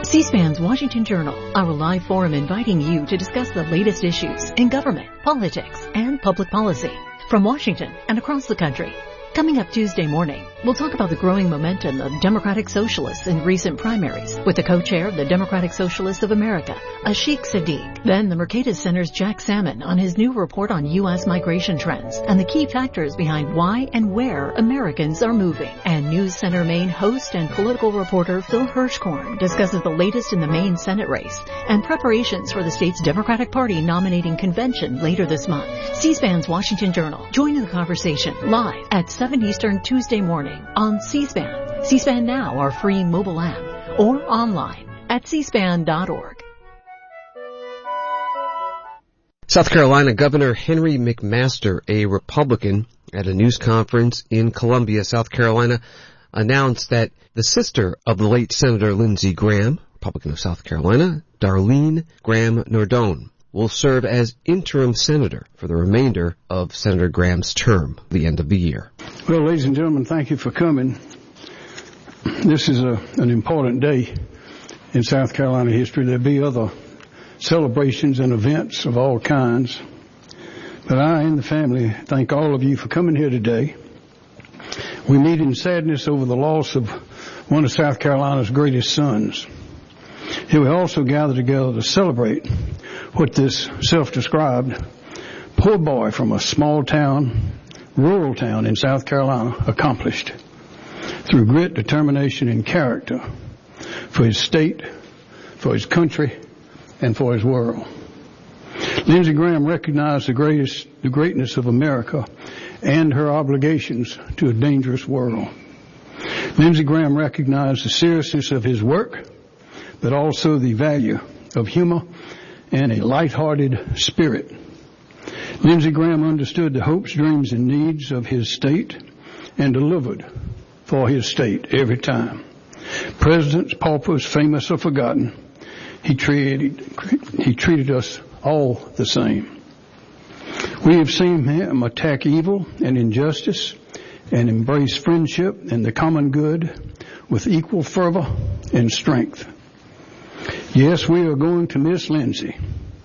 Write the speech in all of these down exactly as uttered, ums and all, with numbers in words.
C-SPAN's Washington Journal, our live forum inviting you to discuss the latest issues in government, politics, and public policy from Washington and across the country. Coming up Tuesday morning, we'll talk about the growing momentum of Democratic Socialists in recent primaries with the co-chair of the Democratic Socialists of America, Ashik Sadiq. Then the Mercatus Center's Jack Salmon on his new report on U S migration trends and the key factors behind why and where Americans are moving. And News Center Maine host and political reporter Phil Hirschkorn discusses the latest in the Maine Senate race and preparations for the state's Democratic Party nominating convention later this month. C-SPAN's Washington Journal. Join in the conversation live at seven Eastern Tuesday morning on C-SPAN, C-SPAN Now, our free mobile app, or online at c span dot org. South Carolina Governor Henry McMaster, a Republican, at a news conference in Columbia, South Carolina, announced that the sister of the late Senator Lindsey Graham, Republican of South Carolina, Darlene Graham Nardone, will serve as interim senator for the remainder of Senator Graham's term, the end of the year. Well, ladies and gentlemen, thank you for coming. This is a, an important day in South Carolina history. There'll be other celebrations and events of all kinds. But I and the family thank all of you for coming here today. We meet in sadness over the loss of one of South Carolina's greatest sons. Here we also gather together to celebrate what this self-described poor boy from a small town, rural town in South Carolina accomplished through grit, determination, and character for his state, for his country, and for his world. Lindsey Graham recognized the greatest, the greatness of America and her obligations to a dangerous world. Lindsey Graham recognized the seriousness of his work, but also the value of humor and a light-hearted spirit. Lindsey Graham understood the hopes, dreams, and needs of his state and delivered for his state every time. Presidents, paupers, famous or forgotten, he treated, he treated us all the same. We have seen him attack evil and injustice and embrace friendship and the common good with equal fervor and strength. Yes, we are going to miss Lindsey,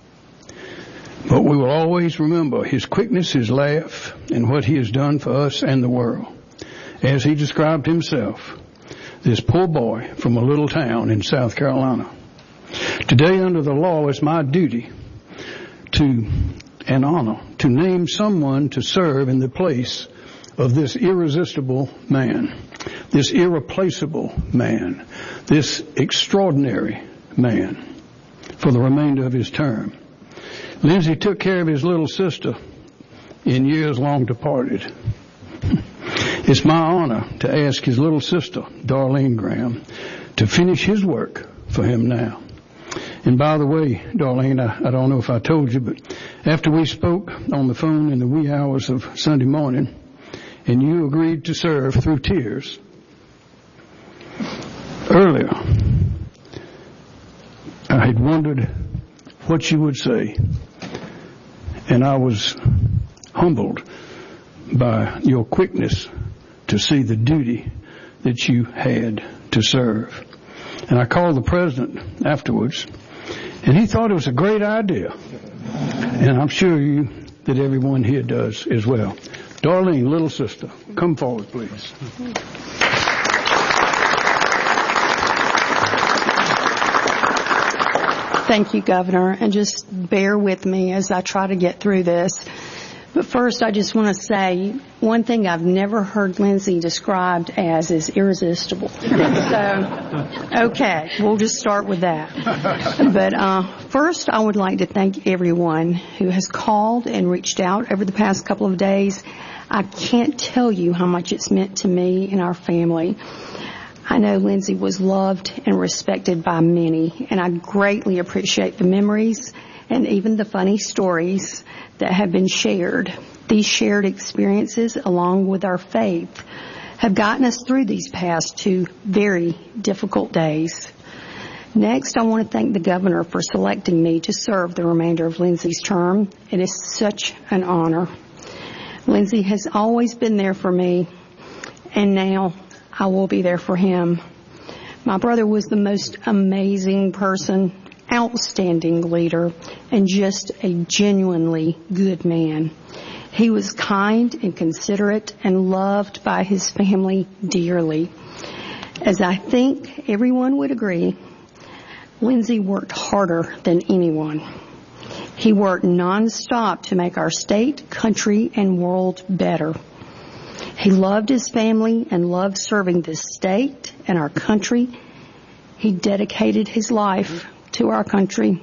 but we will always remember his quickness, his laugh, and what he has done for us and the world. As he described himself, this poor boy from a little town in South Carolina. Today, under the law, it's my duty to, and honor, to name someone to serve in the place of this irresistible man, this irreplaceable man, this extraordinary man for the remainder of his term. Lindsey took care of his little sister in years long departed. It's my honor to ask his little sister, Darlene Graham, to finish his work for him now. And by the way, Darlene, I, I don't know if I told you, but after we spoke on the phone in the wee hours of Sunday morning, and you agreed to serve through tears earlier, I had wondered what you would say, and I was humbled by your quickness to see the duty that you had to serve. And I called the president afterwards, and he thought it was a great idea, and I'm sure you that everyone here does as well. Darlene, little sister, come forward, please. Thank you, Governor, and just bear with me as I try to get through this. But first, I just want to say one thing I've never heard Lindsey described as is irresistible. So, okay, we'll just start with that. But uh, first, I would like to thank everyone who has called and reached out over the past couple of days. I can't tell you how much it's meant to me and our family. I know Lindsey was loved and respected by many, and I greatly appreciate the memories and even the funny stories that have been shared. These shared experiences, along with our faith, have gotten us through these past two very difficult days. Next, I want to thank the governor for selecting me to serve the remainder of Lindsey's term. It is such an honor. Lindsey has always been there for me, and now I will be there for him. My brother was the most amazing person, outstanding leader, and just a genuinely good man. He was kind and considerate and loved by his family dearly. As I think everyone would agree, Lindsey worked harder than anyone. He worked nonstop to make our state, country, and world better. He loved his family and loved serving this state and our country. He dedicated his life to our country.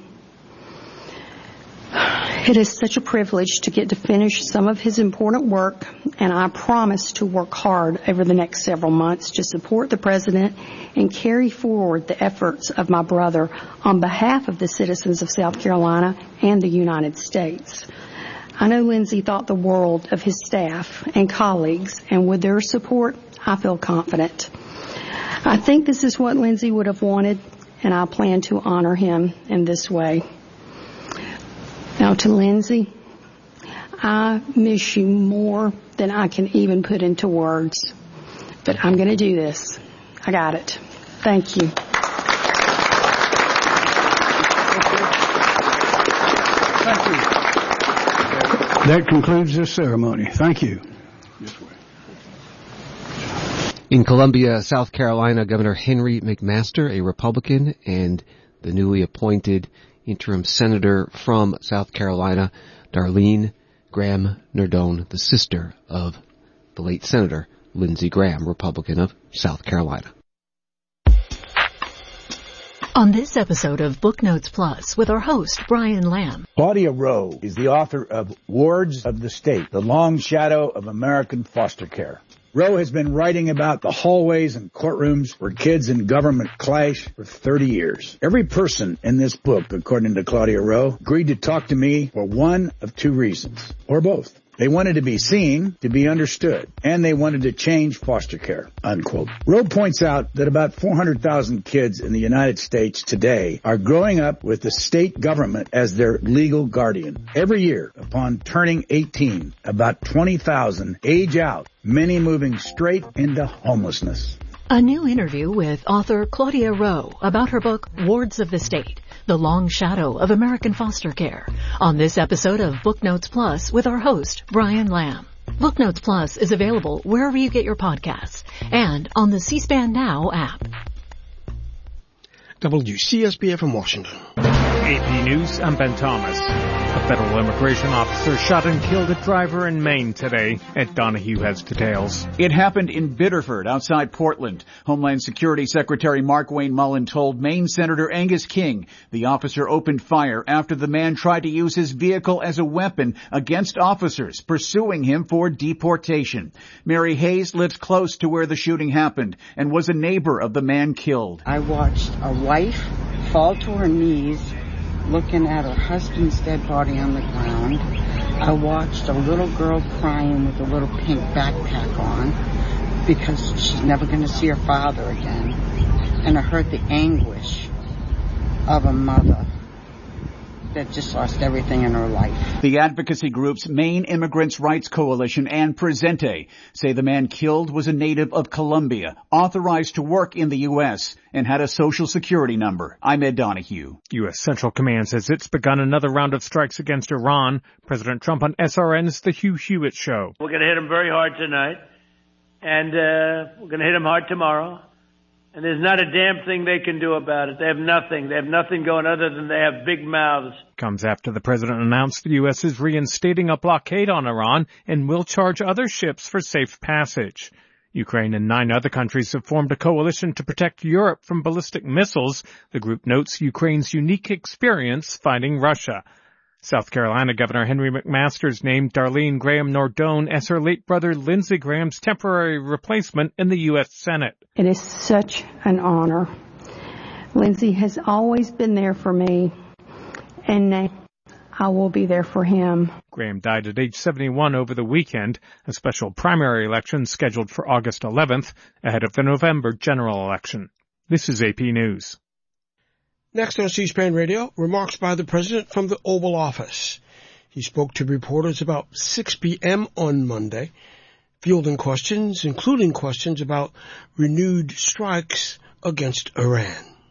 It is such a privilege to get to finish some of his important work, and I promise to work hard over the next several months to support the President and carry forward the efforts of my brother on behalf of the citizens of South Carolina and the United States. I know Lindsey thought the world of his staff and colleagues, and with their support, I feel confident. I think this is what Lindsey would have wanted, and I plan to honor him in this way. Now to Lindsey, I miss you more than I can even put into words, but I'm going to do this. I got it. Thank you. Thank you. That concludes this ceremony. Thank you. In Columbia, South Carolina, Governor Henry McMaster, a Republican, and the newly appointed interim senator from South Carolina, Darlene Graham Nardone, the sister of the late Senator Lindsey Graham, Republican of South Carolina. On this episode of Book Notes Plus with our host, Brian Lamb. Claudia Rowe is the author of Wards of the State, The Long Shadow of American Foster Care. Rowe has been writing about the hallways and courtrooms where kids and government clash for thirty years. Every person in this book, according to Claudia Rowe, agreed to talk to me for one of two reasons, or both. They wanted to be seen, to be understood, and they wanted to change foster care, unquote. Rowe points out that about four hundred thousand kids in the United States today are growing up with the state government as their legal guardian. Every year, upon turning eighteen, about twenty thousand age out, many moving straight into homelessness. A new interview with author Claudia Rowe about her book, Wards of the State, The Long Shadow of American Foster Care, on this episode of Book Notes Plus with our host, Brian Lamb. Book Notes Plus is available wherever you get your podcasts and on the C-SPAN Now app. W C S B F in Washington. A P News, I'm Ben Thomas. A federal immigration officer shot and killed a driver in Maine today. Ed Donahue has details. It happened in Biddeford, outside Portland. Homeland Security Secretary Markwayne Mullin told Maine Senator Angus King the officer opened fire after the man tried to use his vehicle as a weapon against officers pursuing him for deportation. Mary Hayes lives close to where the shooting happened and was a neighbor of the man killed. I watched a wife fall to her knees looking at her husband's dead body on the ground. I watched a little girl crying with a little pink backpack on because she's never going to see her father again. And I heard the anguish of a mother that just lost everything in her life. The advocacy groups Maine Immigrants' Rights Coalition and Presente say the man killed was a native of Colombia, authorized to work in the U S, and had a social security number. I'm Ed Donahue. U S Central Command says it's begun another round of strikes against Iran. President Trump on S R N's The Hugh Hewitt Show. We're going to hit them very hard tonight, and uh, we're going to hit them hard tomorrow. And there's not a damn thing they can do about it. They have nothing. They have nothing going other than they have big mouths. Comes after the president announced the U S is reinstating a blockade on Iran and will charge other ships for safe passage. Ukraine and nine other countries have formed a coalition to protect Europe from ballistic missiles. The group notes Ukraine's unique experience fighting Russia. South Carolina Governor Henry McMaster's named Darlene Graham Nardone as her late brother Lindsey Graham's temporary replacement in the U S Senate. It is such an honor. Lindsey has always been there for me, and now I will be there for him. Graham died at age seventy-one over the weekend. A special primary election scheduled for August eleventh, ahead of the November general election. This is A P News. Next on C-SPAN Radio, remarks by the President from the Oval Office. He spoke to reporters about six p.m. on Monday, fielding questions, including questions about renewed strikes against Iran.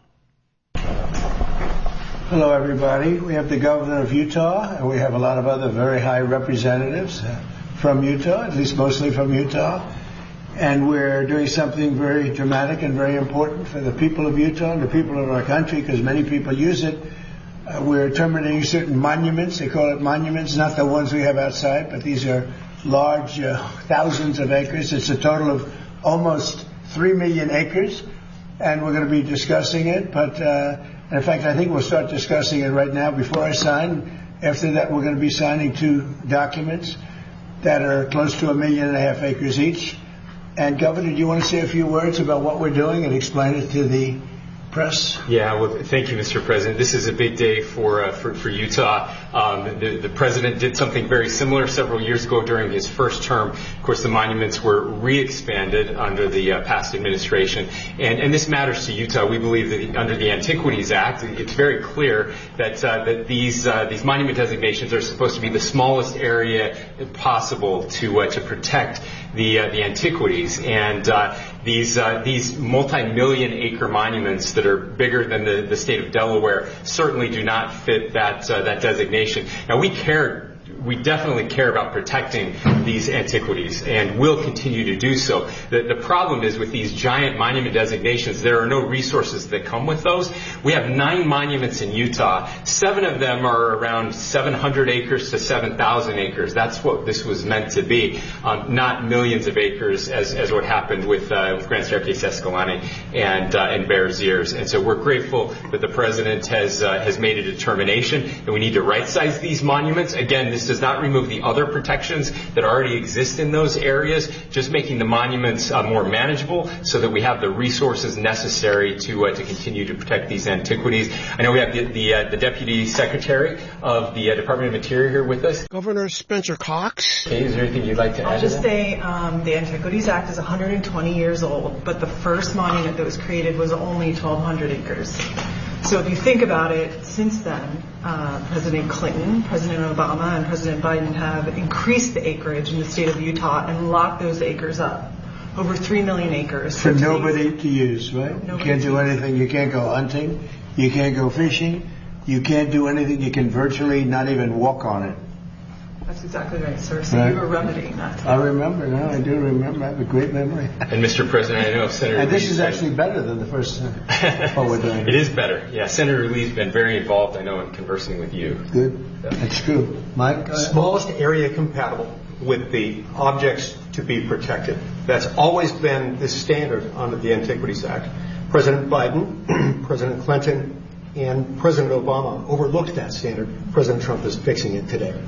Hello, everybody. We have the governor of Utah, and we have a lot of other very high representatives uh, from Utah, at least mostly from Utah. And we're doing something very dramatic and very important for the people of Utah and the people of our country, because many people use it. Uh, we're terminating certain monuments. They call it monuments, not the ones we have outside, but these are large, uh, thousands of acres. It's a total of almost three million acres, and we're going to be discussing it. But uh, in fact, I think we'll start discussing it right now before I sign. After that, we're going to be signing two documents that are close to a million and a half acres each. And Governor, do you want to say a few words about what we're doing and explain it to the press? Yeah, well, thank you, Mister President. This is a big day for uh, for, for Utah. Um, the, the president did something very similar several years ago during his first term. Of course, the monuments were re-expanded under the uh, past administration, and, and this matters to Utah. We believe that under the Antiquities Act, it's very clear that uh, that these uh, these monument designations are supposed to be the smallest area possible to uh, to protect the uh, the antiquities, and uh, these uh, these multi-million acre monuments that are bigger than the, the state of Delaware certainly do not fit that uh, that designation. Now, we care. We definitely care about protecting these antiquities, and will continue to do so. The, the problem is with these giant monument designations, there are no resources that come with those. We have nine monuments in Utah. Seven of them are around seven hundred acres to seven thousand acres. That's what this was meant to be, um, not millions of acres as, as what happened with, uh, with Grand Staircase Escalante and, uh, and Bears Ears. And so we're grateful that the president has, uh, has made a determination that we need to right-size these monuments. Again, this does not remove the other protections that already exist in those areas, just making the monuments uh, more manageable so that we have the resources necessary to uh, to continue to protect these antiquities. I know we have the the, uh, the Deputy Secretary of the uh, Department of Interior here with us. Governor Spencer Cox. Okay, is there anything you'd like to add? I'll just to that? say um, the Antiquities Act is one hundred twenty years old, but the first monument that was created was only twelve hundred acres. So if you think about it, since then, uh, President Clinton, President Obama, and President Biden have increased the acreage in the state of Utah and locked those acres up. Over three million acres. For nobody to use, right? Nobody you can't do anything. You can't go hunting. You can't go fishing. You can't do anything. You can virtually not even walk on it. That's exactly right, sir. So Right. you were remedying that. I remember now. I do remember. I have a great memory. And Mister President, I know Senator And this Lee's is been- actually better than the first uh, what we're doing. It is better. Yeah, Senator Lee's been very involved, I know, in conversing with you. Good. That's true. Mike? Smallest area compatible with the objects to be protected. That's always been the standard under the Antiquities Act. President Biden, President Clinton, and President Obama overlooked that standard. President Trump is fixing it today.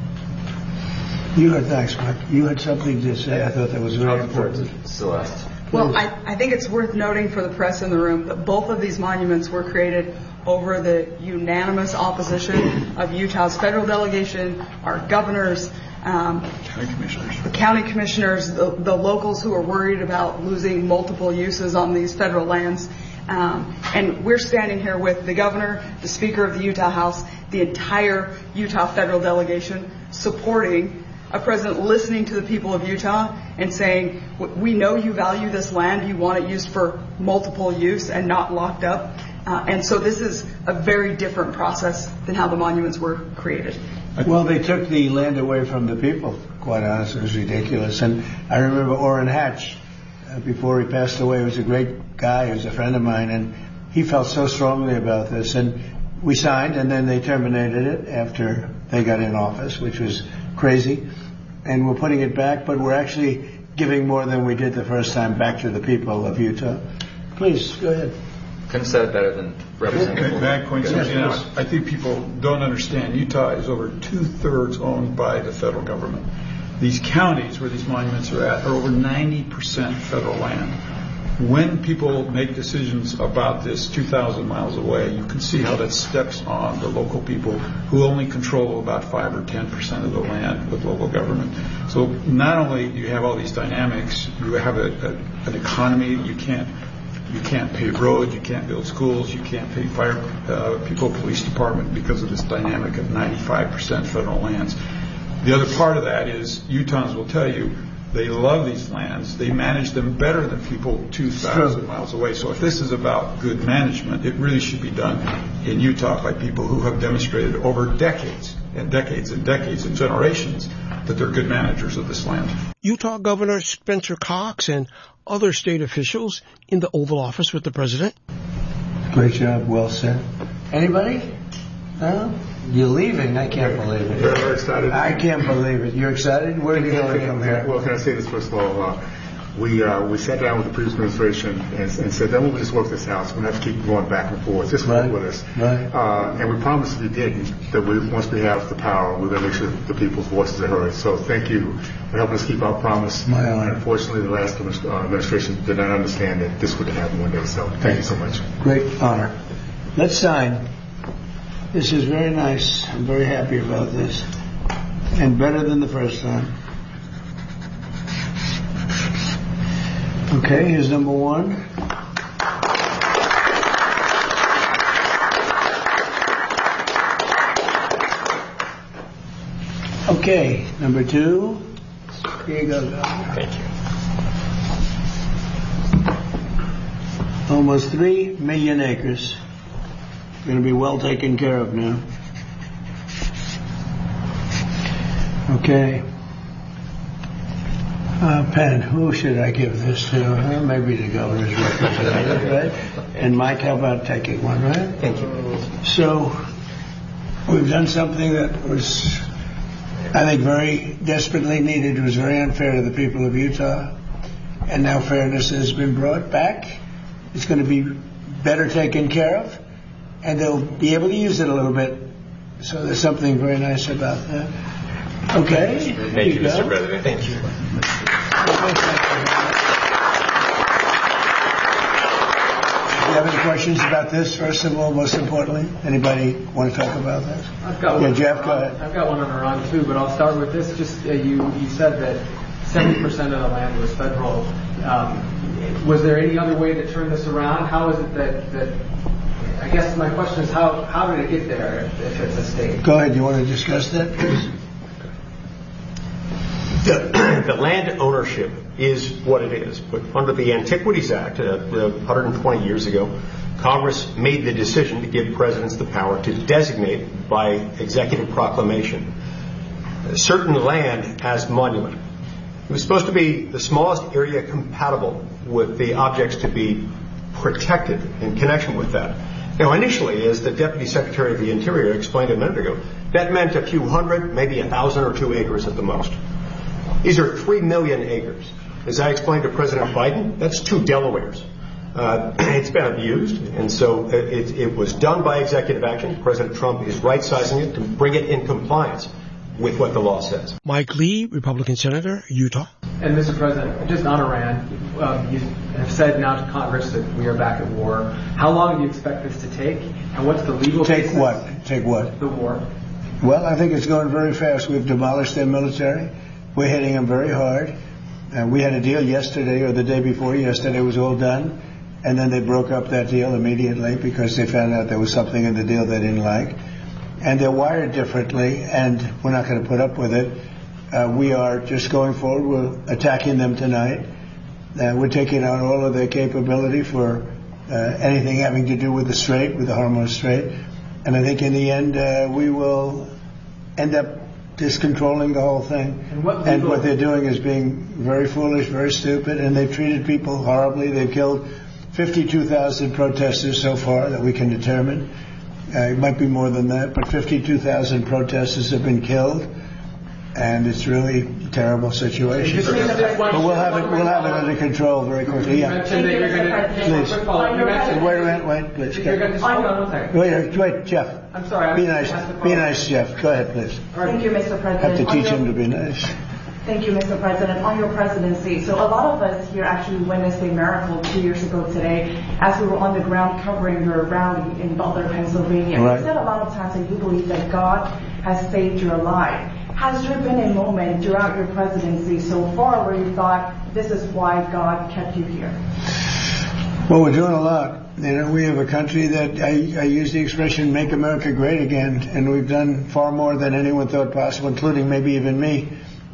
You had, thanks, Mike. You had something to say. I thought that was very important. Celeste. Well, I, I think it's worth noting for the press in the room that both of these monuments were created over the unanimous opposition of Utah's federal delegation, our governors, um, County commissioners. the county commissioners, the, the locals who are worried about losing multiple uses on these federal lands. Um, and we're standing here with the governor, the Speaker of the Utah House, the entire Utah federal delegation supporting a president listening to the people of Utah and saying, we know you value this land, you want it used for multiple use and not locked up. Uh, and so this is a very different process than how the monuments were created. Well, they took the land away from the people, quite honestly. It was ridiculous. And I remember Orrin Hatch, uh, before he passed away, he was a great guy, he was a friend of mine, and he felt so strongly about this. And we signed, and then they terminated it after they got in office, which was crazy. And we're putting it back, but we're actually giving more than we did the first time back to the people of Utah. Please, go ahead. Couldn't have said it better than Representative. May I point something out? I think people don't understand. Utah is over two-thirds owned by the federal government. These counties where these monuments are at are over ninety percent federal land. When people make decisions about this two thousand miles away, you can see how that steps on the local people who only control about five or ten percent of the land with local government. So not only do you have all these dynamics, you have a, a, an economy. You can't you can't pave roads, you can't build schools, you can't pay fire uh, people, police department because of this dynamic of ninety-five percent federal lands. The other part of that is Utahns will tell you They love these lands. They manage them better than people two thousand miles away. So if this is about good management, it really should be done in Utah by people who have demonstrated over decades and decades and decades and generations that they're good managers of this land. Utah Governor Spencer Cox and other state officials in the Oval Office with the president. Great job. Well said. Anybody? No? You're leaving? I can't believe it. Very, very excited. I can't believe it. You're excited? Where are you going from here? Well, can I say this first of all? Uh, we uh, we sat down with the previous administration and, and said, then we'll just work this out. So we don't have to keep going back and forth. Just work right. with us. Right. Uh, and we promised if we didn't, that we, once we have the power, we're going to make sure the people's voices are heard. So thank you for helping us keep our promise. My honor. Unfortunately, the last administration did not understand that this would happen one day. So thank you so much. Great honor. Let's sign. This is very nice. I'm very happy about this. And better than the first time. Okay, here's number one. Okay, number two. Here you go, Governor. Thank you. Almost three million acres. Going to be well taken care of now. Okay. Uh, Penn, who should I give this to? Uh, maybe the governor's representative, right? And Mike, how about taking one, right? Thank you. So, we've done something that was, I think, very desperately needed. It was very unfair to the people of Utah. And now fairness has been brought back. It's going to be better taken care of. And they'll be able to use it a little bit. So there's something very nice about that. Okay. Thank you, you Mister President. Thank you. Do you have any questions about this, first of all, most importantly? Anybody want to talk about this? I've got yeah, one. Jeff, go ahead. I've got one on Iran, too, but I'll start with this. Just uh, you, you said that seventy percent of the land was federal. Um, was there any other way to turn this around? How is it that... that I guess my question is how, how did it get there if, if it's a state? Go ahead. You want to discuss that, please? The, the land ownership is what it is. But under the Antiquities Act, uh, one hundred twenty years ago, Congress made the decision to give presidents the power to designate by executive proclamation a certain land as monument. It was supposed to be the smallest area compatible with the objects to be protected in connection with that. Now, initially, as the Deputy Secretary of the Interior explained a minute ago, that meant a few hundred, maybe a thousand or two acres at the most. These are three million acres. As I explained to President Biden, that's two Delawares. Uh, it's been abused, and so it, it was done by executive action. President Trump is right-sizing it to bring it in compliance with what the law says. Mike Lee, Republican Senator, Utah. And Mister President, just on Iran, um, you have said now to Congress that we are back at war. How long do you expect this to take? And what's the legal Take basis? what? Take what? The war. Well, I think it's going very fast. We've demolished their military. We're hitting them very hard. Uh, we had a deal yesterday or the day before yesterday. It was all done. And then they broke up that deal immediately because they found out there was something in the deal they didn't like. And they're wired differently, and we're not going to put up with it. Uh, we are just going forward. We're attacking them tonight. Uh, we're taking out all of their capability for uh, anything having to do with the Strait, with the Hormuz Strait. And I think in the end, uh, we will end up just controlling the whole thing. And what, and what they're doing is being very foolish, very stupid, and they've treated people horribly. They've killed fifty-two thousand protesters so far that we can determine. Uh, it might be more than that, but fifty-two thousand protesters have been killed, and it's really a terrible situation. But we'll have it. We'll have it under control very quickly. You mentioned that you're going to. Please. You mentioned, wait a minute. Wait, please. You're going to. Wait, wait, Jeff. I'm sorry. Be nice. Be nice, Jeff. Go ahead, please. Thank you, Mister President. Have to teach him to be nice. Thank you, Mister President. On your presidency, so a lot of us here actually witnessed a miracle two years ago today as we were on the ground covering your rally in Butler, Pennsylvania. Right. You said a lot of times that you believe that God has saved your life. Has there been a moment throughout your presidency so far where you thought, this is why God kept you here? Well, we're doing a lot. You know, we have a country that, I, I use the expression, make America great again, and we've done far more than anyone thought possible, including maybe even me.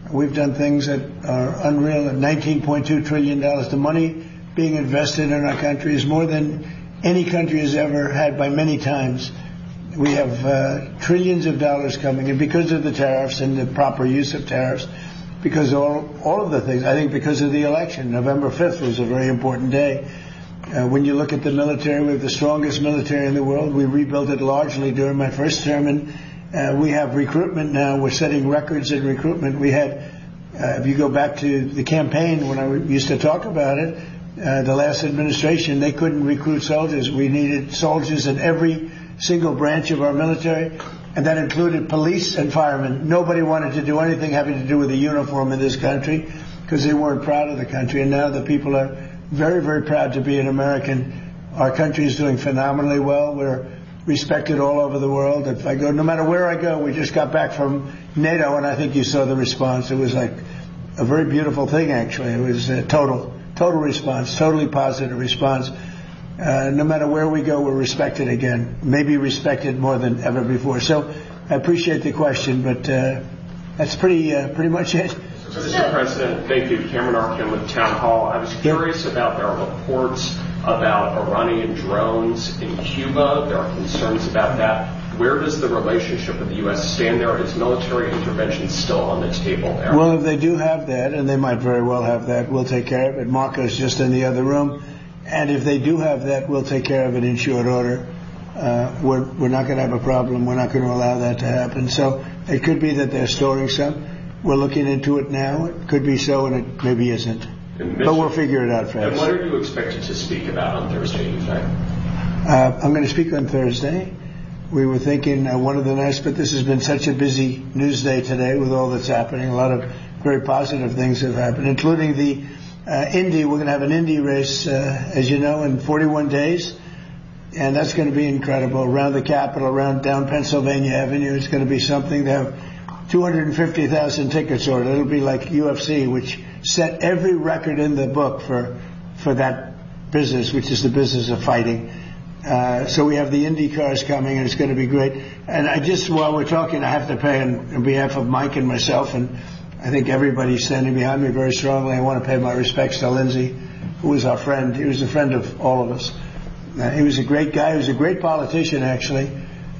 We've done things that are unreal. nineteen point two trillion dollars. The money being invested in our country is more than any country has ever had by many times. We have uh, trillions of dollars coming, and because of the tariffs and the proper use of tariffs, because of all, all of the things, I think because of the election, November fifth was a very important day. Uh, when you look at the military, we have the strongest military in the world. We rebuilt it largely during my first term, and uh, we have recruitment now. We're setting records in recruitment. We had, uh, if you go back to the campaign when I used to talk about it, uh, the last administration, they couldn't recruit soldiers. We needed soldiers in every single branch of our military, and that included police and firemen. Nobody wanted to do anything having to do with the uniform in this country because they weren't proud of the country, and now the people are very, very proud to be an American. Our country is doing phenomenally well. We're respected all over the world. If I go, no matter where I go, we just got back from NATO, and I think you saw the response. It was like a very beautiful thing, actually. It was a total, total response, totally positive response. Uh, no matter where we go, we're respected again, maybe respected more than ever before. So I appreciate the question, but uh, that's pretty uh, pretty much it. Mister President, thank you. Cameron Arkin with Town Hall. I was curious about there are reports about Iranian drones in Cuba. There are concerns about that. Where does the relationship with the U S stand there? Is military intervention still on the table there? Well, if they do have that, and they might very well have that, we'll take care of it. Marco's just in the other room. And if they do have that, we'll take care of it in short order. Uh, we're, we're not going to have a problem. We're not going to allow that to happen. So it could be that they're storing some. We're looking into it now. It could be so, and it maybe isn't. But we'll figure it out fast. And what are you expected to speak about on Thursday, you think? Uh, I'm going to speak on Thursday. We were thinking uh, one of the nights, but this has been such a busy news day today with all that's happening. A lot of very positive things have happened, including the Uh, Indy. We're going to have an Indy race, uh, as you know, in forty-one days. And that's going to be incredible. Around the Capitol, around down Pennsylvania Avenue, it's going to be something. They have two hundred fifty thousand tickets ordered. It'll be like U F C, which set every record in the book for for that business, which is the business of fighting. Uh, so we have the Indy cars coming, and it's going to be great. And I just, while we're talking, I have to pay on, on behalf of Mike and myself, and I think everybody's standing behind me very strongly. I want to pay my respects to Lindsey, who was our friend. He was a friend of all of us. Uh, he was a great guy. He was a great politician, actually.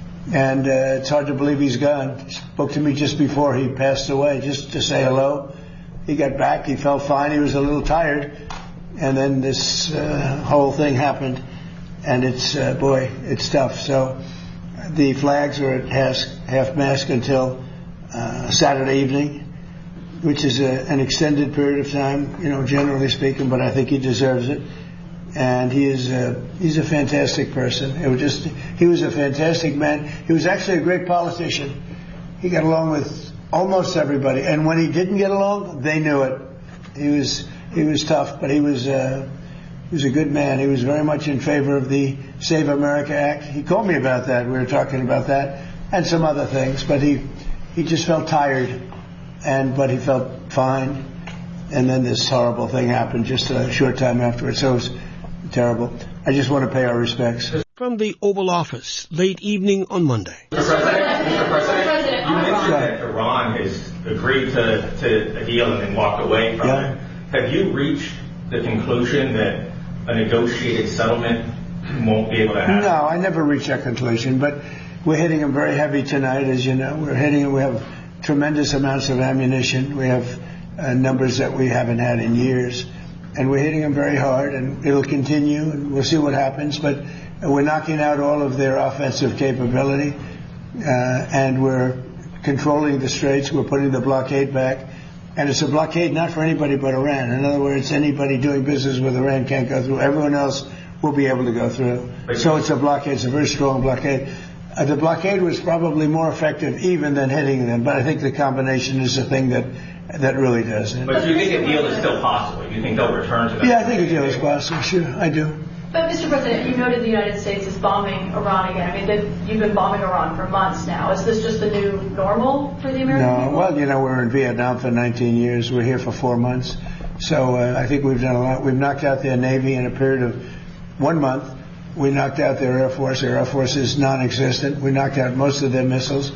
And uh, it's hard to believe he's gone. He spoke to me just before he passed away, just to say hello. He got back. He felt fine. He was a little tired. And then this uh, whole thing happened. And it's, uh, boy, it's tough. So the flags are at half, half mast until uh, Saturday evening, which is a, an extended period of time, you know, generally speaking, but I think he deserves it. And he is a, he's a fantastic person. It was just, he was a fantastic man. He was actually a great politician. He got along with almost everybody. And when he didn't get along, they knew it. He was, he was tough, but he was, uh, he was a good man. He was very much in favor of the Save America Act. He called me about that. We were talking about that and some other things, but he, he just felt tired. And but he felt fine, and then this horrible thing happened just a short time afterwards. So it was terrible. I just want to pay our respects. From the Oval Office, late evening on Monday. Mister President, Mister President, you mentioned that Iran has agreed to, to a deal and then walked away from yeah. it. Have you reached the conclusion that a negotiated settlement won't be able to happen? No, I never reached that conclusion, but we're hitting them very heavy tonight, as you know. We're hitting them. We have tremendous amounts of ammunition. We have uh, numbers that we haven't had in years. And we're hitting them very hard, and it'll continue, and we'll see what happens. But we're knocking out all of their offensive capability, uh, and we're controlling the straits. We're putting the blockade back. And it's a blockade not for anybody but Iran. In other words, anybody doing business with Iran can't go through. Everyone else will be able to go through. So it's a blockade. It's a very strong blockade. Uh, the blockade was probably more effective even than hitting them, but I think the combination is the thing that that really does it. But do you think a deal is still possible? Do you think they'll return to that? Yeah, I think a deal is possible. Sure, I do. But, Mister President, you noted the United States is bombing Iran again. I mean, you've been bombing Iran for months now. Is this just the new normal for the American no, people? Well, you know, we're in Vietnam for nineteen years. We're here for four months. So uh, I think we've done a lot. We've knocked out their Navy in a period of one month. We knocked out their Air Force. Their Air Force is non-existent. We knocked out most of their missiles.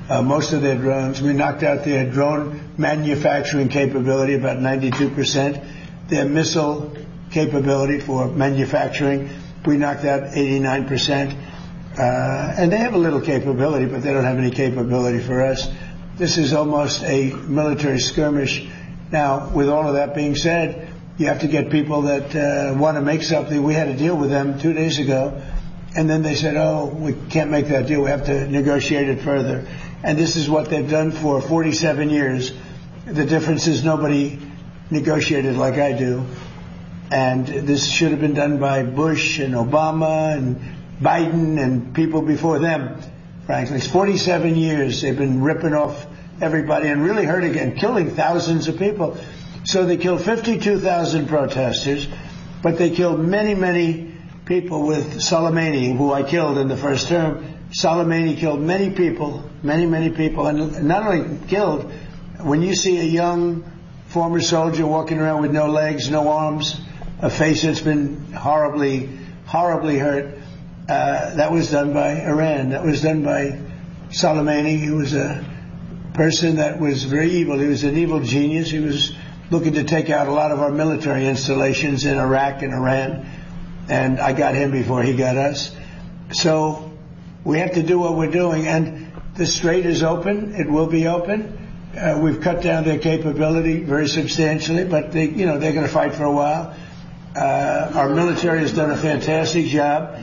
uh, most of their drones. We knocked out their drone manufacturing capability, about ninety-two percent. Their missile capability for manufacturing, we knocked out eighty-nine percent. Uh, and they have a little capability, but they don't have any capability for us. This is almost a military skirmish. Now, with all of that being said, you have to get people that uh, want to make something. We had a deal with them two days ago, and then they said, oh, we can't make that deal. We have to negotiate it further. And this is what they've done for forty-seven years. The difference is nobody negotiated like I do. And this should have been done by Bush and Obama and Biden and people before them, frankly. It's forty-seven years they've been ripping off everybody and really hurting and killing thousands of people. So they killed fifty-two thousand protesters, but they killed many, many people with Soleimani, who I killed in the first term. Soleimani killed many people, many, many people, and not only killed, when you see a young former soldier walking around with no legs, no arms, a face that's been horribly, horribly hurt, uh, that was done by Iran. That was done by Soleimani. He was a person that was very evil. He was an evil genius. He was looking to take out a lot of our military installations in Iraq and Iran, and I got him before he got us. So we have to do what we're doing, and the Strait is open. It will be open. Uh, we've cut down their capability very substantially, but they, you know, they're going to fight for a while. Uh, our military has done a fantastic job,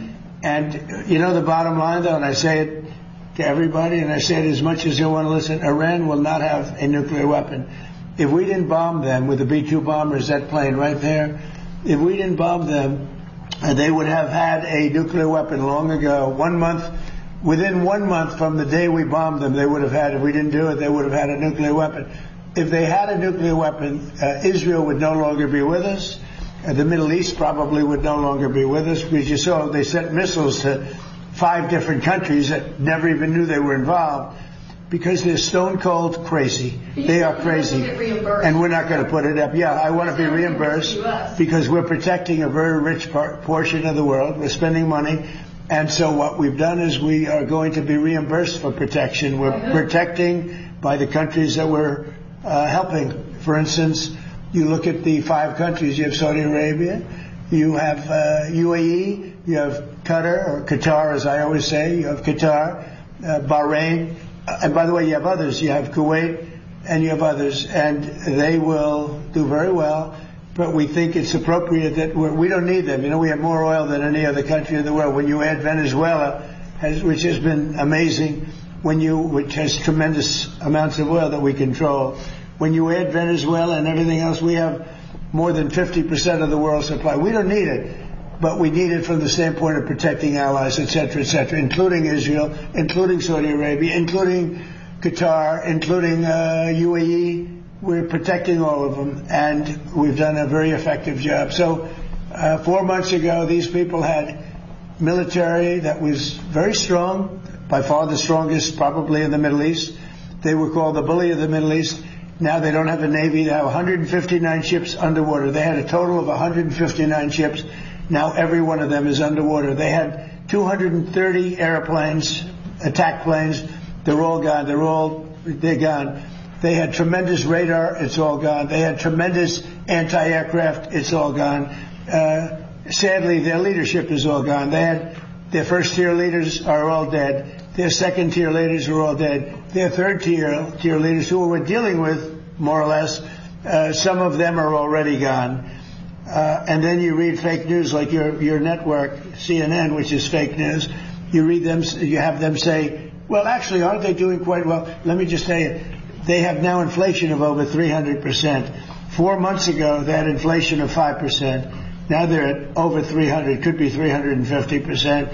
and you know the bottom line, though, and I say it to everybody, and I say it as much as they want to listen: Iran will not have a nuclear weapon. If we didn't bomb them with the B two bombers, that plane right there, if we didn't bomb them, uh, they would have had a nuclear weapon long ago. One month, within one month from the day we bombed them, they would have had, if we didn't do it, they would have had a nuclear weapon. If they had a nuclear weapon, uh, Israel would no longer be with us. Uh, the Middle East probably would no longer be with us, because you saw they sent missiles to five different countries that never even knew they were involved, because they're stone cold crazy. They are crazy. And we're not going to put it up. Yeah, I want to be reimbursed because we're protecting a very rich par- portion of the world. We're spending money. And so what we've done is we are going to be reimbursed for protection. We're protecting by the countries that we're uh, helping. For instance, you look at the five countries. You have Saudi Arabia. You have uh, U A E. You have Qatar, or Qatar as I always say. You have Qatar, uh, Bahrain. And by the way, you have others. You have Kuwait and you have others. And they will do very well. But we think it's appropriate that we're, we don't need them. You know, we have more oil than any other country in the world. When you add Venezuela, has, which has been amazing, when you, which has tremendous amounts of oil that we control, when you add Venezuela and everything else, we have more than fifty percent of the world's supply. We don't need it. But we need it from the standpoint of protecting allies, et cetera, et cetera, including Israel, including Saudi Arabia, including Qatar, including uh, U A E. We're protecting all of them, and we've done a very effective job. So uh, four months ago, these people had military that was very strong, by far the strongest probably in the Middle East. They were called the bully of the Middle East. Now they don't have a Navy. They have one hundred fifty-nine ships underwater. They had a total of one hundred fifty-nine ships. Now every one of them is underwater. They had two hundred thirty airplanes, attack planes. They're all gone. They're all, they're gone. They had tremendous radar. It's all gone. They had tremendous anti-aircraft. It's all gone. Uh, sadly, their leadership is all gone. They had, their first tier leaders are all dead. Their second tier leaders are all dead. Their third tier, tier leaders who we're dealing with, more or less, uh, some of them are already gone. Uh, and then you read fake news like your your network, C N N, which is fake news. You read them, you have them say, well, actually, aren't they doing quite well? Let me just tell you, they have now inflation of over three hundred percent. Four months ago, they had inflation of five percent. Now they're at over three hundred, could be three hundred fifty percent.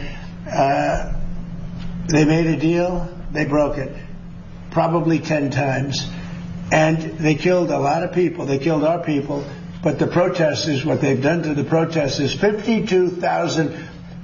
Uh, they made a deal, they broke it, probably ten times. And they killed a lot of people. They killed our people. But the protesters, what they've done to the protesters, fifty-two thousand.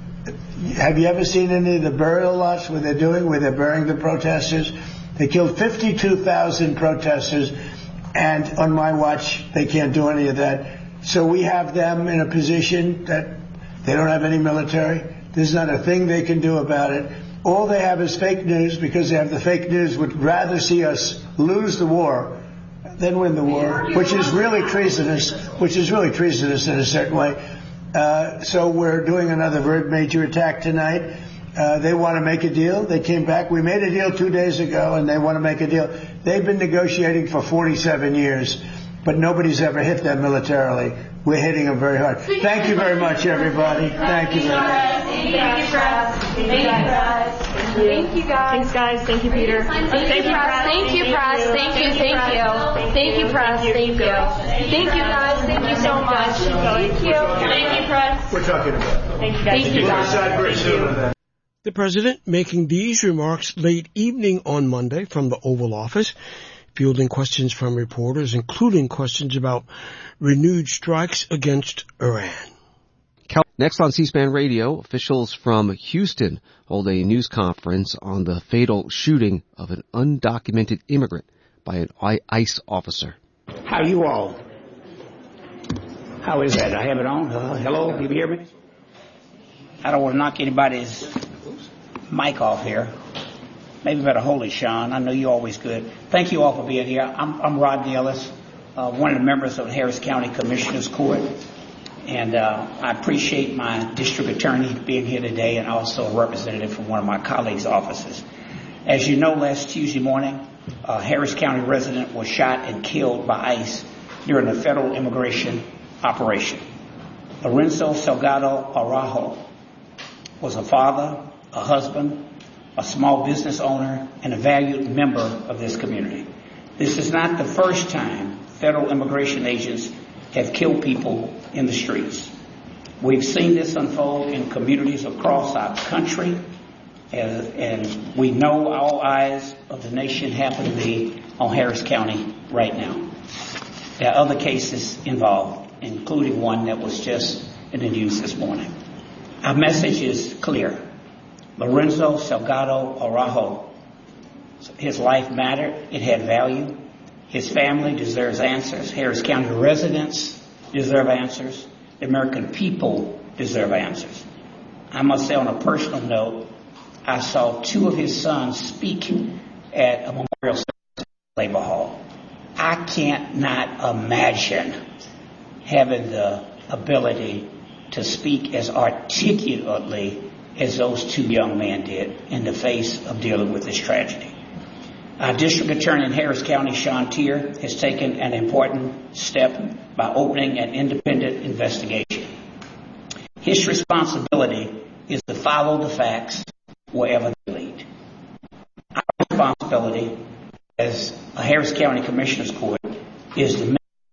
Have you ever seen any of the burial lots where they're doing, where they're burying the protesters? They killed fifty-two thousand protesters, and on my watch, they can't do any of that. So we have them in a position that they don't have any military. There's not a thing they can do about it. All they have is fake news because they have the fake news would rather see us lose the war than win the war, which is really treasonous, which is really treasonous in a certain way. Uh, so we're doing another very major attack tonight. Uh, they want to make a deal. They came back. We made a deal two days ago, and they want to make a deal. They've been negotiating for forty-seven years, but nobody's ever hit them militarily. We're hitting them very hard. Thank you very much, everybody. Thank you very much. Thank you, Press. Thank you, guys. Thank you, guys. Thanks, guys. Thank you, Peter. Thank you, Press. Thank you, Press. Thank you, thank you. Thank you, Press. Thank you. Thank you, guys. Thank you so much. Thank you. Thank you, Press. We're talking about. Thank you, guys. Thank you, guys. Thank you. The president making these remarks late evening on Monday from the Oval Office, fielding questions from reporters, including questions about renewed strikes against Iran. Next on C-SPAN Radio, officials from Houston hold a news conference on the fatal shooting of an undocumented immigrant by an ICE officer. How are you all? How is that? I have it on. Uh, hello, can you hear me? I don't want to knock anybody's mic off here. Maybe better hold it, Sean. I know you're always good. Thank you all for being here. I'm, I'm Rodney Ellis, uh, one of the members of the Harris County Commissioners Court. And uh, I appreciate my district attorney being here today and also a representative from one of my colleagues' offices. As you know, last Tuesday morning, a Harris County resident was shot and killed by ICE during a federal immigration operation. Lorenzo Salgado Araujo was a father, a husband, a small business owner, and a valued member of this community. This is not the first time federal immigration agents have killed people in the streets. We've seen this unfold in communities across our country, and, and we know all eyes of the nation happen to be on Harris County right now. There are other cases involved, including one that was just in the news this morning. Our message is clear. Lorenzo Salgado Araujo, his life mattered. It had value. His family deserves answers. Harris County residents deserve answers. The American people deserve answers. I must say on a personal note, I saw two of his sons speak at a memorial service at Labor Hall. I can't not imagine having the ability to speak as articulately as those two young men did in the face of dealing with this tragedy. Our district attorney in Harris County, Sean Teare, has taken an important step by opening an independent investigation. His responsibility is to follow the facts wherever they lead. Our responsibility as a Harris County Commissioners Court is to make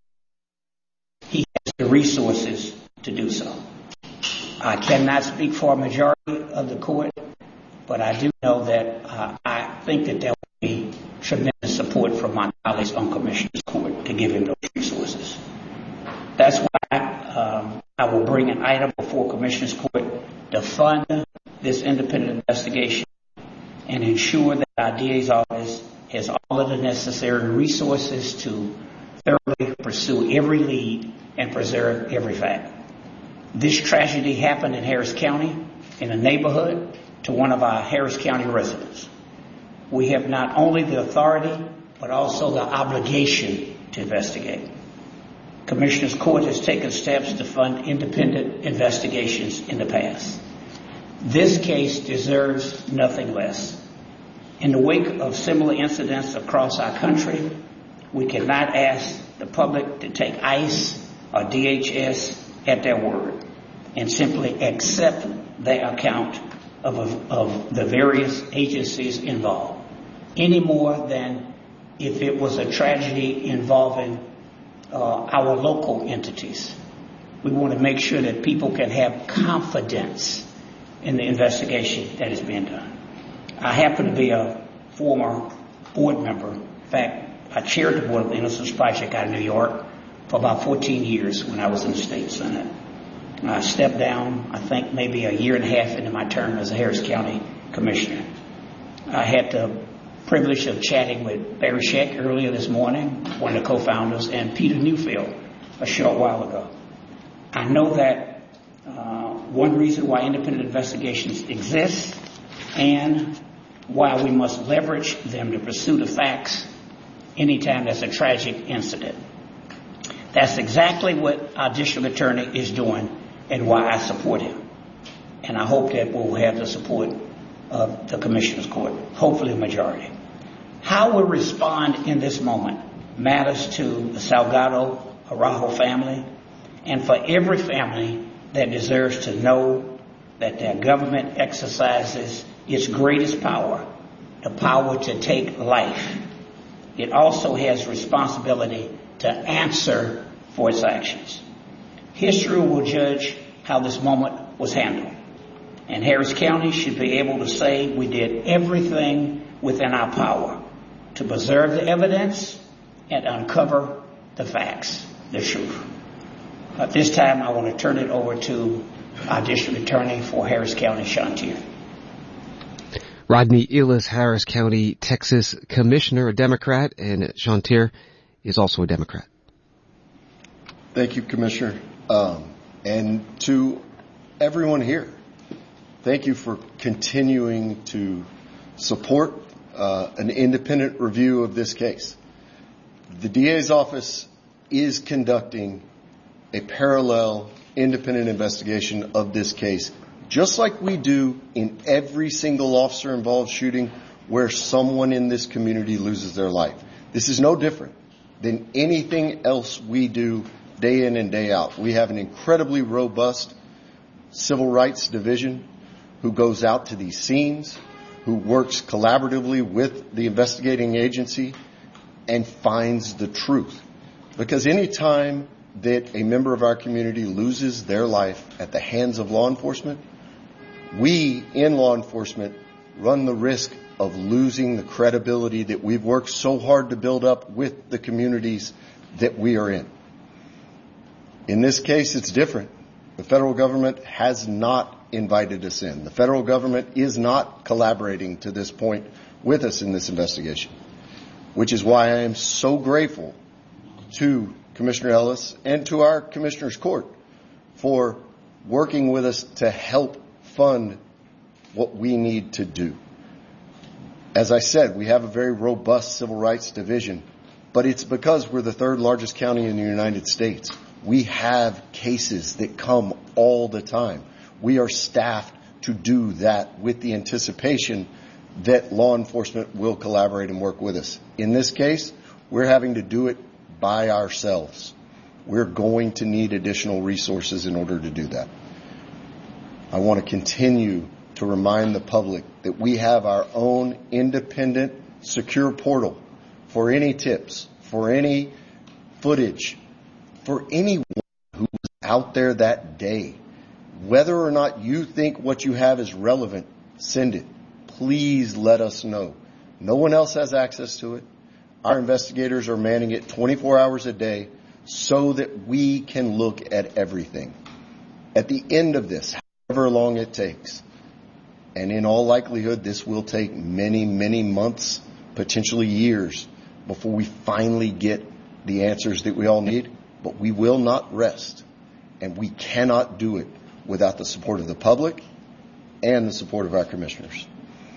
sure he has the resources to do so. I cannot speak for a majority of the court, but I do know that uh, I think that there will be tremendous support from my colleagues on Commissioners Court to give him those resources. That's why um, I will bring an item before Commissioners Court to fund this independent investigation and ensure that our D A's office has all of the necessary resources to thoroughly pursue every lead and preserve every fact. This tragedy happened in Harris County, in a neighborhood, to one of our Harris County residents. We have not only the authority, but also the obligation to investigate. Commissioners Court has taken steps to fund independent investigations in the past. This case deserves nothing less. In the wake of similar incidents across our country, we cannot ask the public to take ICE or D H S at their word and simply accept their account of, of, of the various agencies involved, any more than if it was a tragedy involving uh, our local entities. We want to make sure that people can have confidence in the investigation that is being done. I happen to be a former board member. In fact, I chaired the Board of the Innocence Project out of New York for about fourteen years when I was in the state senate. I stepped down, I think maybe a year and a half into my term as a Harris County commissioner. I had the privilege of chatting with Barry Scheck earlier this morning, one of the co-founders, and Peter Newfield a short while ago. I know that uh, one reason why independent investigations exist and why we must leverage them to pursue the facts anytime there's a tragic incident. That's exactly what our district attorney is doing and why I support him. And I hope that we'll have the support of the Commissioner's Court, hopefully a majority. How we respond in this moment matters to the Salgado Araujo family and for every family that deserves to know that their government exercises its greatest power, the power to take life. It also has responsibility to answer for its actions. History will judge how this moment was handled. And Harris County should be able to say we did everything within our power to preserve the evidence and uncover the facts, the truth. At this time, I want to turn it over to our district attorney for Harris County, Sean Teare. Rodney Ellis, Harris County, Texas Commissioner, a Democrat, and Sean Teare is also a Democrat. Thank you, Commissioner. Um, and to everyone here, thank you for continuing to support uh, an independent review of this case. The D A's office is conducting a parallel independent investigation of this case, just like we do in every single officer-involved shooting where someone in this community loses their life. This is no different than anything else we do day in and day out. We have an incredibly robust civil rights division who goes out to these scenes, who works collaboratively with the investigating agency and finds the truth. Because any time that a member of our community loses their life at the hands of law enforcement, we in law enforcement run the risk of losing the credibility that we've worked so hard to build up with the communities that we are in. In this case, it's different. The federal government has not invited us in. The federal government is not collaborating to this point with us in this investigation, which is why I am so grateful to Commissioner Ellis and to our Commissioner's Court for working with us to help fund what we need to do. As I said, we have a very robust civil rights division, but it's because we're the third largest county in the United States. We have cases that come all the time. We are staffed to do that with the anticipation that law enforcement will collaborate and work with us. In this case, we're having to do it by ourselves. We're going to need additional resources in order to do that. I want to continue to remind the public that we have our own independent, secure portal for any tips, for any footage, for anyone who was out there that day. Whether or not you think what you have is relevant, send it. Please let us know. No one else has access to it. Our investigators are manning it twenty-four hours a day so that we can look at everything. At the end of this, however long it takes, and in all likelihood, this will take many, many months, potentially years, before we finally get the answers that we all need. But we will not rest, and we cannot do it without the support of the public and the support of our commissioners.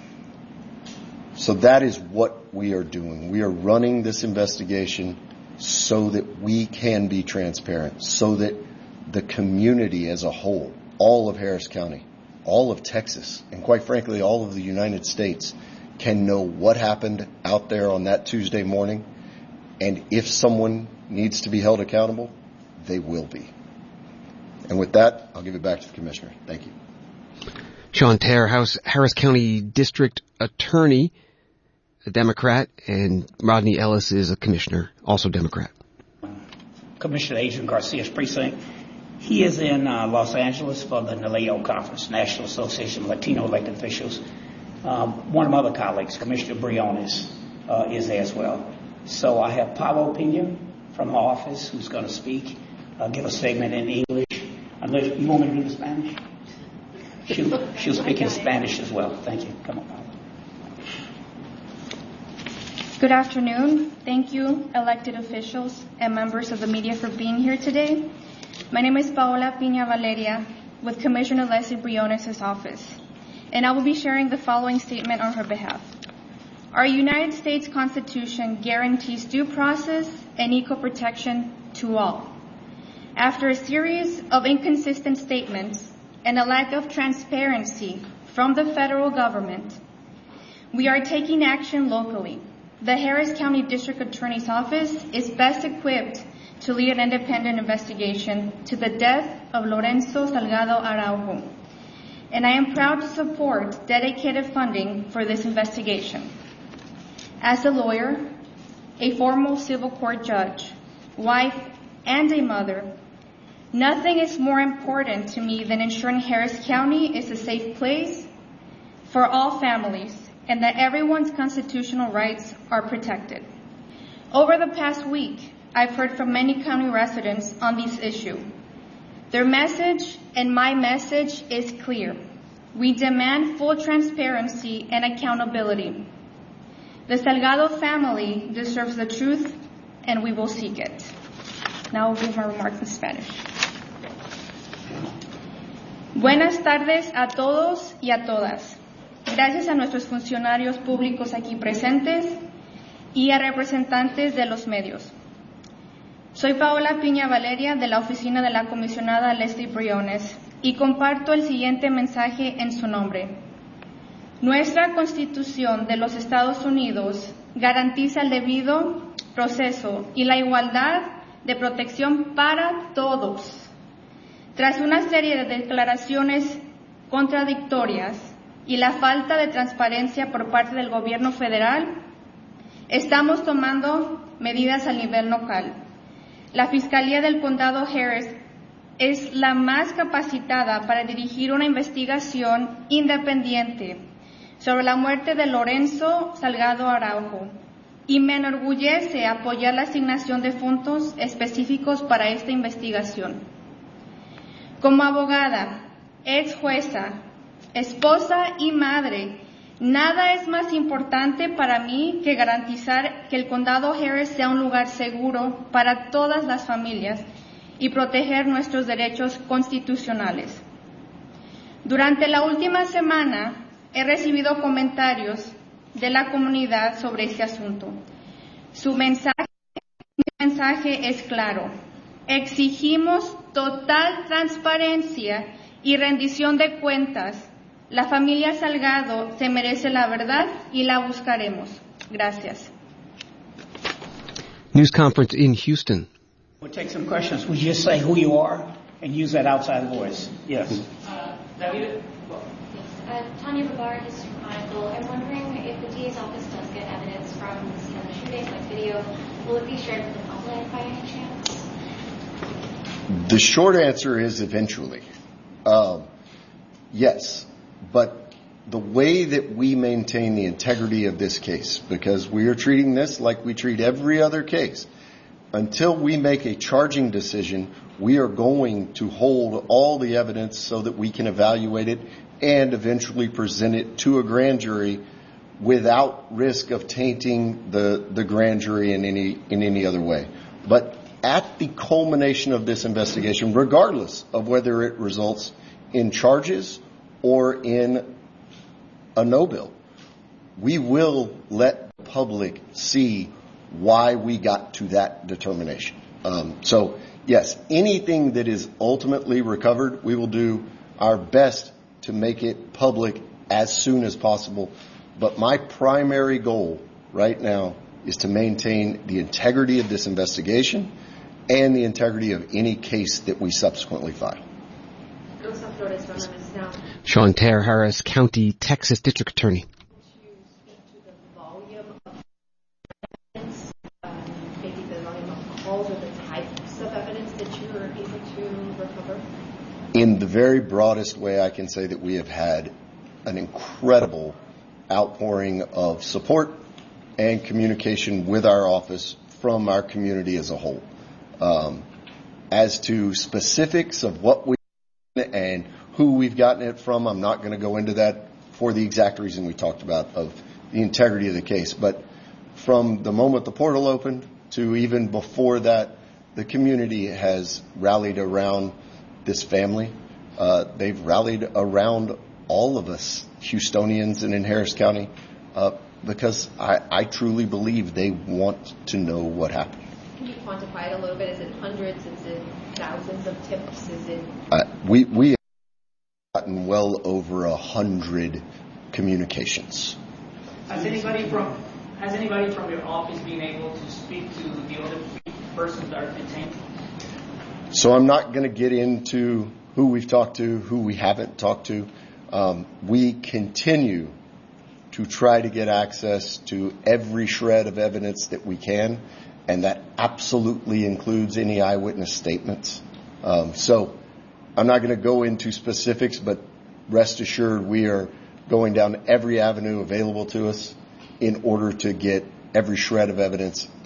So that is what we are doing. We are running this investigation so that we can be transparent, so that the community as a whole, all of Harris County, all of Texas, and quite frankly, all of the United States can know what happened out there on that Tuesday morning. And if someone needs to be held accountable, they will be. And with that, I'll give it back to the Commissioner. Thank you. Sean Teare, House, Harris County District Attorney, a Democrat, and Rodney Ellis is a Commissioner, also Democrat. Commissioner Adrian Garcia's precinct. He is in uh, Los Angeles for the NALEO Conference, National Association of Latino Elected Officials. Um, one of my other colleagues, Commissioner Briones, uh, is there as well. So I have Pablo Pena from her office who's going to speak, uh, give a statement in English. Unless you want me to do the Spanish? She'll, she'll speak in Spanish as well. Thank you. Come on, Pablo. Good afternoon. Thank you, elected officials and members of the media, for being here today. My name is Paola Pina Valeria with Commissioner Leslie Briones' office, and I will be sharing the following statement on her behalf. Our United States Constitution guarantees due process and equal protection to all. After a series of inconsistent statements and a lack of transparency from the federal government, we are taking action locally. The Harris County District Attorney's Office is best equipped to lead an independent investigation to the death of Lorenzo Salgado Araujo, and I am proud to support dedicated funding for this investigation. As a lawyer, a former civil court judge, wife, and a mother, nothing is more important to me than ensuring Harris County is a safe place for all families and that everyone's constitutional rights are protected. Over the past week, I've heard from many county residents on this issue. Their message and my message is clear. We demand full transparency and accountability. The Salgado family deserves the truth, and we will seek it. Now I'll give my remarks in Spanish. Buenas tardes a todos y a todas. Gracias a nuestros funcionarios públicos aquí presentes y a representantes de los medios. Soy Paola Piña Valeria de la oficina de la comisionada Leslie Briones y comparto el siguiente mensaje en su nombre. Nuestra Constitución de los Estados Unidos garantiza el debido proceso y la igualdad de protección para todos. Tras una serie de declaraciones contradictorias y la falta de transparencia por parte del gobierno federal, estamos tomando medidas a nivel local. La Fiscalía del Condado Harris es la más capacitada para dirigir una investigación independiente sobre la muerte de Lorenzo Salgado Araujo y me enorgullece apoyar la asignación de fondos específicos para esta investigación. Como abogada, ex jueza, esposa y madre, nada es más importante para mí que garantizar que el Condado Harris sea un lugar seguro para todas las familias y proteger nuestros derechos constitucionales. Durante la última semana he recibido comentarios de la comunidad sobre este asunto. Su mensaje, mi mensaje es claro. Exigimos total transparencia y rendición de cuentas. La familia Salgado se merece la verdad y la buscaremos. Gracias. News conference in Houston. We'll take some questions. Would you just say who you are and use that outside voice? Yes. Uh, David? Uh, Tanya Babar, District Chronicle. I'm wondering if the D A's office does get evidence from the scene of the shooting, like video, will it be shared with the public by any chance? The short answer is eventually. Uh, yes, but the way that we maintain the integrity of this case, because we are treating this like we treat every other case, until we make a charging decision, we are going to hold all the evidence so that we can evaluate it and eventually present it to a grand jury without risk of tainting the, the grand jury in any in any other way. But at the culmination of this investigation, regardless of whether it results in charges or in a no bill, we will let the public see why we got to that determination. Um, so, yes, anything that is ultimately recovered, we will do our best to make it public as soon as possible. But my primary goal right now is to maintain the integrity of this investigation and the integrity of any case that we subsequently file. Sean Terr, Harris County, Texas District Attorney. In the very broadest way, I can say that we have had an incredible outpouring of support and communication with our office from our community as a whole. Um, as to specifics of what we and who we've gotten it from, I'm not going to go into that for the exact reason we talked about of the integrity of the case. But from the moment the portal opened to even before that, the community has rallied around this family. Uh, they've rallied around all of us Houstonians and in Harris County, uh, because I, I truly believe they want to know what happened. Can you quantify it a little bit? Is it hundreds? Is it thousands of tips? Is it? Uh, we we have gotten well over a hundred communications. Has anybody from Has anybody from your office been able to speak to the other persons that are detained? So I'm not going to get into who we've talked to, who we haven't talked to. Um, we continue to try to get access to every shred of evidence that we can, and that absolutely includes any eyewitness statements. Um, so I'm not going to go into specifics, but rest assured we are going down every avenue available to us in order to get every shred of evidence